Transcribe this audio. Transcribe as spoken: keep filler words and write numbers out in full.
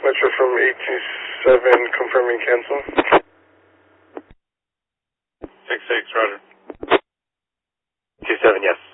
Metro from eight two seven, confirming cancel. six six, roger. two seven, yes.